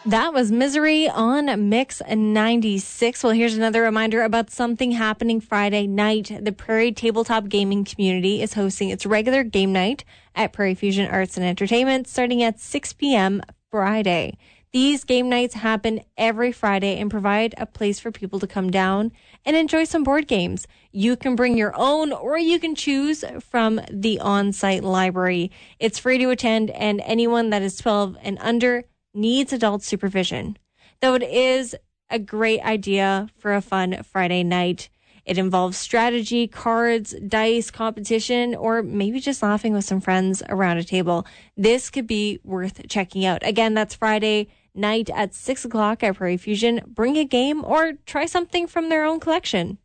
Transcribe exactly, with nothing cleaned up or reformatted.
That was Misery on Mix ninety-six. Well, here's another reminder about something happening Friday night. The Prairie Tabletop Gaming Community is hosting its regular game night at Prairie Fusion Arts and Entertainment starting at six p.m. Friday. These game nights happen every Friday and provide a place for people to come down and enjoy some board games. You can bring your own or you can choose from the on-site library. It's free to attend, and anyone that is twelve and under needs adult supervision. Though it is a great idea for a fun Friday night. It involves strategy, cards, dice, competition, or maybe just laughing with some friends around a table. This could be worth checking out. Again, that's Friday night at six o'clock at Prairie Fusion. Bring a game or try something from their own collection.